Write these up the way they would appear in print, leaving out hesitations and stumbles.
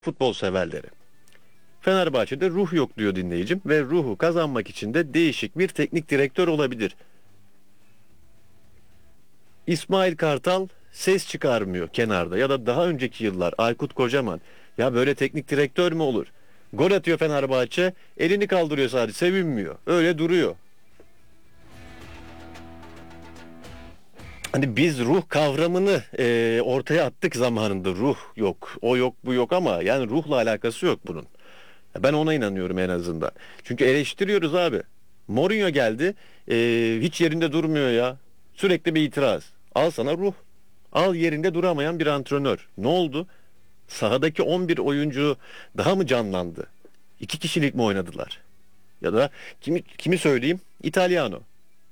Futbol severleri. Fenerbahçe'de ruh yok diyor dinleyicim ve ruhu kazanmak için de değişik bir teknik direktör olabilir. İsmail Kartal ses çıkarmıyor kenarda ya da daha önceki yıllar Aykut Kocaman. Ya böyle teknik direktör mü olur? Gol atıyor Fenerbahçe, elini kaldırıyor sadece, sevinmiyor. Öyle duruyor. Hani biz ruh kavramını ortaya attık zamanında. Ruh yok, o yok, bu yok ama yani ruhla alakası yok bunun. Ben ona inanıyorum en azından. Çünkü eleştiriyoruz abi. Mourinho geldi, hiç yerinde durmuyor ya. Sürekli bir itiraz. Al sana ruh. Al yerinde duramayan bir antrenör. Ne oldu? Sahadaki 11 oyuncu daha mı canlandı? İki kişilik mi oynadılar? Ya da kimi söyleyeyim? Italiano.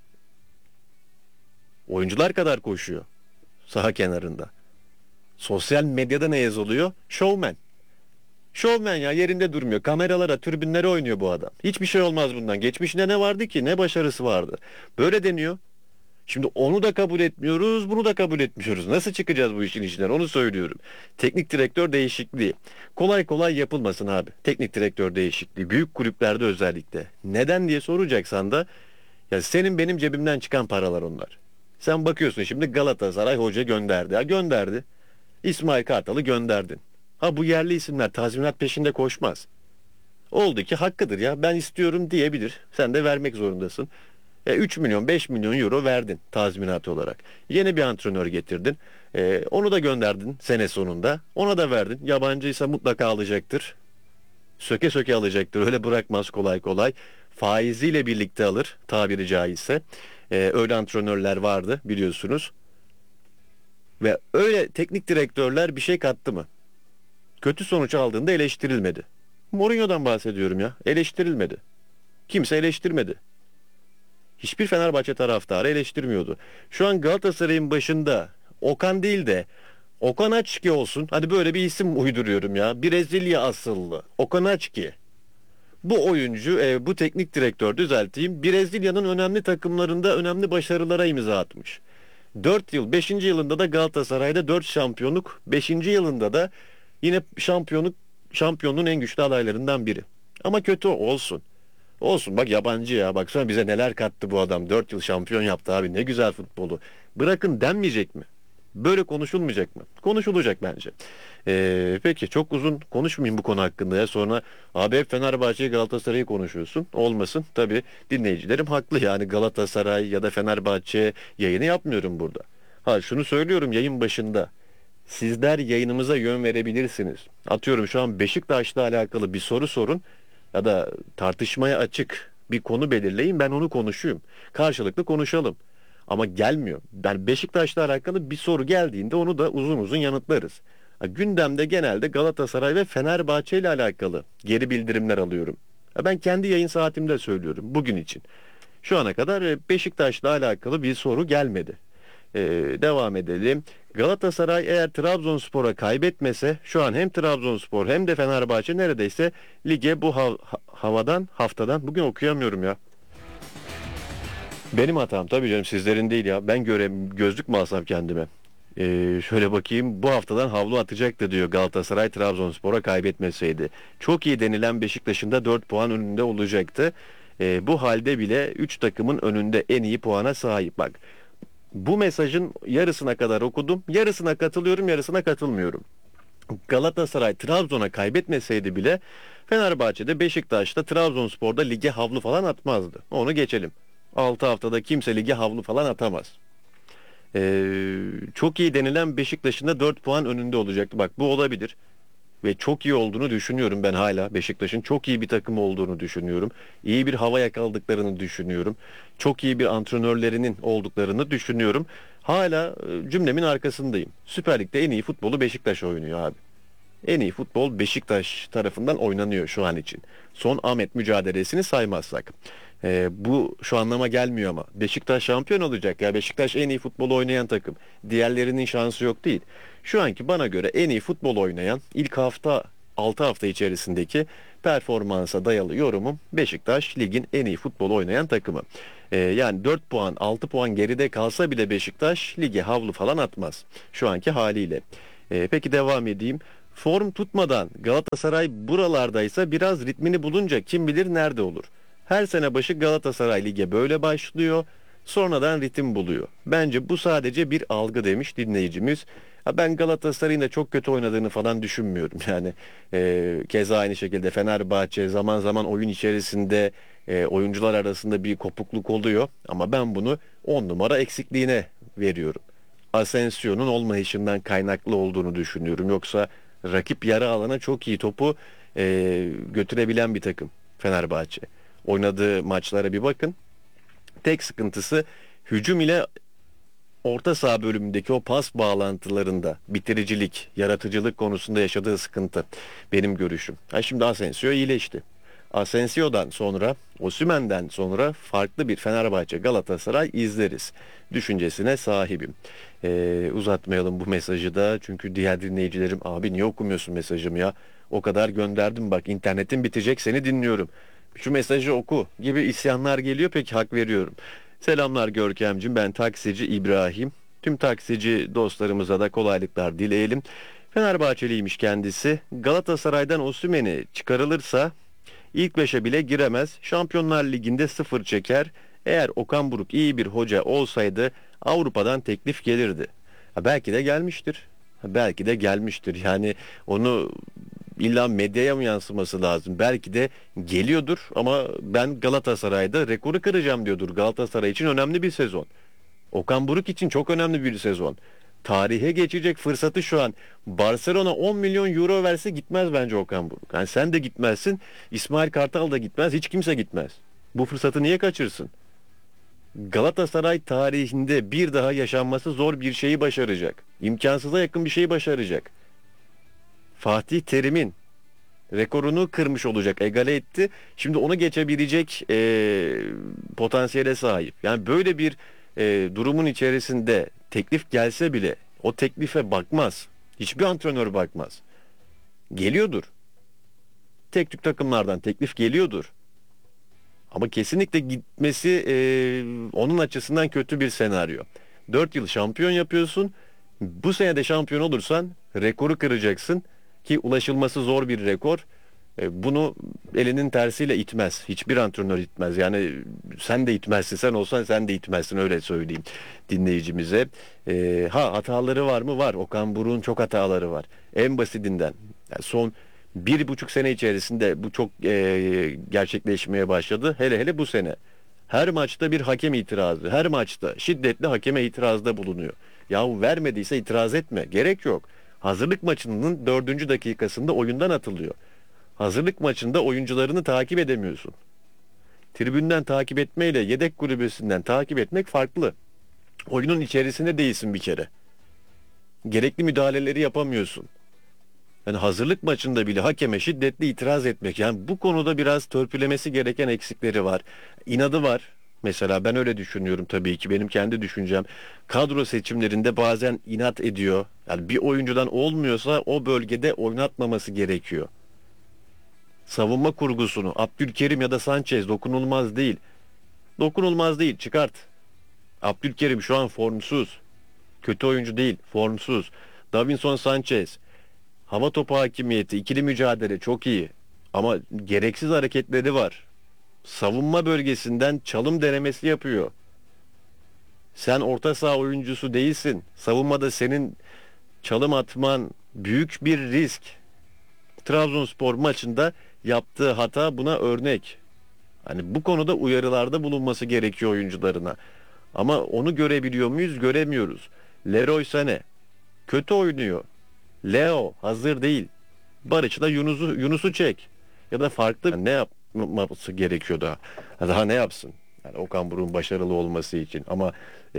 Oyuncular kadar koşuyor saha kenarında. Sosyal medyada ne yazılıyor? Showman. Şovmen ya, yerinde durmuyor. Kameralara, tribünlere oynuyor bu adam. Hiçbir şey olmaz bundan. Geçmişinde ne vardı ki? Ne başarısı vardı? Böyle deniyor. Şimdi onu da kabul etmiyoruz, bunu da kabul etmiyoruz. Nasıl çıkacağız bu işin içinden? Onu söylüyorum. Teknik direktör değişikliği. Kolay kolay yapılmasın abi. Teknik direktör değişikliği. Büyük kulüplerde özellikle. Neden diye soracaksan da ya senin benim cebimden çıkan paralar onlar. Sen bakıyorsun şimdi Galatasaray hoca gönderdi. Ya gönderdi. İsmail Kartal'ı gönderdin. Ha, bu yerli isimler tazminat peşinde koşmaz. Oldu ki hakkıdır ya, ben istiyorum diyebilir. Sen de vermek zorundasın. 3 milyon 5 milyon euro verdin tazminat olarak. Yeni bir antrenör getirdin. Onu da gönderdin sene sonunda. Ona da verdin. Yabancıysa mutlaka alacaktır. Söke söke alacaktır. Öyle bırakmaz kolay kolay. Faiziyle birlikte alır tabiri caizse. Öyle antrenörler vardı biliyorsunuz. Ve öyle teknik direktörler bir şey kattı mı? Kötü sonuç aldığında eleştirilmedi. Mourinho'dan bahsediyorum ya. Eleştirilmedi. Kimse eleştirmedi. Hiçbir Fenerbahçe taraftarı eleştirmiyordu. Şu an Galatasaray'ın başında Okan değil de Okan Açki olsun. Hadi böyle bir isim uyduruyorum ya. Brezilya asıllı. Okan Açki. Bu oyuncu, bu teknik direktör düzelteyim. Brezilya'nın önemli takımlarında önemli başarılara imza atmış. 4 yıl, beşinci yılında da Galatasaray'da 4 şampiyonluk, beşinci yılında da yine şampiyonluğun en güçlü adaylarından biri. Ama kötü olsun. Olsun bak, yabancı ya. Baksana bize neler kattı bu adam. 4 yıl şampiyon yaptı abi. Ne güzel futbolu. Bırakın denmeyecek mi? Böyle konuşulmayacak mı? Konuşulacak bence. Peki çok uzun konuşmayayım bu konu hakkında ya. Sonra abi hep Fenerbahçe'yi Galatasaray'ı konuşuyorsun. Olmasın. Tabii dinleyicilerim haklı. Yani Galatasaray ya da Fenerbahçe yayını yapmıyorum burada. Ha, şunu söylüyorum yayın başında. Sizler yayınımıza yön verebilirsiniz. Atıyorum şu an Beşiktaş'la alakalı bir soru sorun ya da tartışmaya açık bir konu belirleyin, ben onu konuşayım. Karşılıklı konuşalım. Ama gelmiyor. Ben Beşiktaş'la alakalı bir soru geldiğinde onu da uzun uzun yanıtlarız. Ha, gündemde genelde Galatasaray ve Fenerbahçe ile alakalı geri bildirimler alıyorum. Ha, ben kendi yayın saatimde söylüyorum bugün için. Şu ana kadar Beşiktaş'la alakalı bir soru gelmedi. Devam edelim. Galatasaray eğer Trabzonspor'a kaybetmese şu an hem Trabzonspor hem de Fenerbahçe neredeyse lige bu haftadan bugün okuyamıyorum ya. Benim hatam tabii canım, sizlerin değil ya. Ben gözlük mü alsam kendime? Şöyle bakayım, bu haftadan havlu atacaktı diyor Galatasaray Trabzonspor'a kaybetmeseydi. Çok iyi denilen Beşiktaş'ın da 4 puan önünde olacaktı. Bu halde bile 3 takımın önünde en iyi puana sahip. Bak, bu mesajın yarısına kadar okudum. Yarısına katılıyorum, yarısına katılmıyorum. Galatasaray Trabzon'a kaybetmeseydi bile Fenerbahçe'de, Beşiktaş'ta, Trabzonspor'da lige havlu falan atmazdı. Onu geçelim. 6 haftada kimse lige havlu falan atamaz. Çok iyi denilen Beşiktaş'ın da 4 puan önünde olacaktı. Bak, bu olabilir. Ve çok iyi olduğunu düşünüyorum ben hala. Beşiktaş'ın çok iyi bir takım olduğunu düşünüyorum. İyi bir hava yakaladıklarını düşünüyorum. Çok iyi bir antrenörlerinin olduklarını düşünüyorum. Hala cümlemin arkasındayım. Süper Lig'de en iyi futbolu Beşiktaş oynuyor abi. En iyi futbol Beşiktaş tarafından oynanıyor şu an için. Son Ahmet mücadelesini saymazsak. Bu şu anlama gelmiyor ama. Beşiktaş şampiyon olacak ya. Beşiktaş en iyi futbol oynayan takım. Diğerlerinin şansı yok değil. Şu anki bana göre en iyi futbol oynayan ilk 6 hafta içerisindeki performansa dayalı yorumum Beşiktaş ligin en iyi futbol oynayan takımı. Yani 4 puan 6 puan geride kalsa bile Beşiktaş lige havlu falan atmaz. Şu anki haliyle. Peki devam edeyim. Form tutmadan Galatasaray buralardaysa biraz ritmini bulunca kim bilir nerede olur. Her sene başı Galatasaray lige böyle başlıyor, sonradan ritim buluyor. Bence bu sadece bir algı demiş dinleyicimiz. Ha, ben Galatasaray'ın da çok kötü oynadığını falan düşünmüyorum. Yani keza aynı şekilde Fenerbahçe zaman zaman oyun içerisinde oyuncular arasında bir kopukluk oluyor. Ama ben bunu 10 numara eksikliğine veriyorum. Asensio'nun olmayışından kaynaklı olduğunu düşünüyorum. Yoksa rakip yarı alana çok iyi topu götürebilen bir takım Fenerbahçe. Oynadığı maçlara bir bakın. Tek sıkıntısı hücum ile orta saha bölümündeki o pas bağlantılarında bitiricilik, yaratıcılık konusunda yaşadığı sıkıntı benim görüşüm. Ha şimdi Asensio iyileşti. Asensio'dan sonra, Osimhen'den sonra farklı bir Fenerbahçe Galatasaray izleriz düşüncesine sahibim. Uzatmayalım bu mesajı da çünkü diğer dinleyicilerim abi niye okumuyorsun mesajımı ya? O kadar gönderdim bak internetin bitecek seni dinliyorum. Şu mesajı oku gibi isyanlar geliyor peki hak veriyorum. Selamlar Görkemcim, ben taksici İbrahim. Tüm taksici dostlarımıza da kolaylıklar dileyelim. Fenerbahçeliymiş kendisi. Galatasaray'dan Osimhen'i çıkarılırsa ilk beşe bile giremez. Şampiyonlar Ligi'nde sıfır çeker. Eğer Okan Buruk iyi bir hoca olsaydı Avrupa'dan teklif gelirdi. Ha, belki de gelmiştir. Ha, belki de gelmiştir. Yani onu illa medyaya mı yansıması lazım? Belki de geliyordur ama ben Galatasaray'da rekoru kıracağım diyordur. Galatasaray için önemli bir sezon. Okan Buruk için çok önemli bir sezon. Tarihe geçecek fırsatı şu an. Barcelona 10 milyon euro verse gitmez bence Okan Buruk. Yani sen de gitmezsin, İsmail Kartal da gitmez, hiç kimse gitmez. Bu fırsatı niye kaçırsın? Galatasaray tarihinde bir daha yaşanması zor bir şeyi başaracak. İmkansıza yakın bir şeyi başaracak. Fatih Terim'in rekorunu kırmış olacak, egale etti. Şimdi onu geçebilecek potansiyele sahip. Yani böyle bir durumun içerisinde teklif gelse bile o teklife bakmaz. Hiçbir antrenör bakmaz. Geliyordur. Tek tük takımlardan teklif geliyordur. Ama kesinlikle gitmesi onun açısından kötü bir senaryo. 4 yıl şampiyon yapıyorsun. Bu sene de şampiyon olursan rekoru kıracaksın ki ulaşılması zor bir rekor. Bunu elinin tersiyle itmez. Hiçbir antrenör itmez. Yani sen de itmezsin. Sen olsan sen de itmezsin. Öyle söyleyeyim dinleyicimize. Hataları var mı? Var. Okan Buruk'un çok hataları var. En basitinden. Yani son 1,5 sene içerisinde bu çok gerçekleşmeye başladı. Hele hele bu sene. Her maçta bir hakem itirazı. Her maçta şiddetli hakeme itirazda bulunuyor. Yahu vermediyse itiraz etme. Gerek yok. Hazırlık maçının 4. dakikasında oyundan atılıyor. Hazırlık maçında oyuncularını takip edemiyorsun. Tribünden takip etmeyle yedek kulübesinden takip etmek farklı. Oyunun içerisinde değilsin bir kere. Gerekli müdahaleleri yapamıyorsun. Yani hazırlık maçında bile hakeme şiddetli itiraz etmek. Yani bu konuda biraz törpülemesi gereken eksikleri var. İnadı var. Mesela ben öyle düşünüyorum tabii ki. Benim kendi düşüncem. Kadro seçimlerinde bazen inat ediyor. Yani bir oyuncudan olmuyorsa o bölgede oynatmaması gerekiyor. Savunma kurgusunu Abdülkerim ya da Sanchez dokunulmaz değil. Dokunulmaz değil, çıkart. Abdülkerim şu an formsuz. Kötü oyuncu değil, formsuz. Davinson Sanchez hava topu hakimiyeti, ikili mücadele çok iyi. Ama gereksiz hareketleri var. Savunma bölgesinden çalım denemesi yapıyor. Sen orta saha oyuncusu değilsin. Savunmada senin çalım atman büyük bir risk. Trabzonspor maçında yaptığı hata buna örnek. Hani bu konuda uyarılarda bulunması gerekiyor oyuncularına. Ama onu görebiliyor muyuz? Göremiyoruz. Leroy Sané kötü oynuyor. Leo hazır değil. Barış'la Yunus'u çek. Ya da farklı ne yapması gerekiyor daha? Daha ne yapsın? Yani Okan Buruk'un başarılı olması için. Ama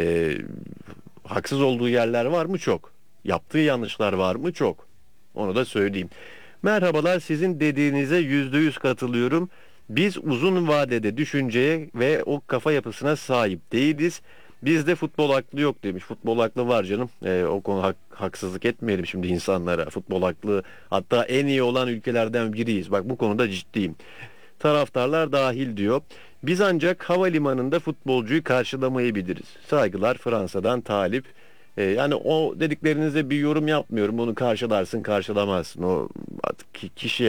haksız olduğu yerler var mı? Çok. Yaptığı yanlışlar var mı? Çok. Onu da söyleyeyim. Merhabalar, sizin dediğinize %100 katılıyorum. Biz uzun vadede düşünceye ve o kafa yapısına sahip değiliz. Bizde futbol aklı yok demiş. Futbol aklı var canım. O konu haksızlık etmeyelim şimdi insanlara. Futbol aklı hatta en iyi olan ülkelerden biriyiz. Bak bu konuda ciddiyim. Taraftarlar dahil diyor. Biz ancak havalimanında futbolcuyu karşılamayı biliriz. Saygılar Fransa'dan Talip. Yani o dediklerinize bir yorum yapmıyorum. Onu karşılarsın karşılamazsın. O artık kişiye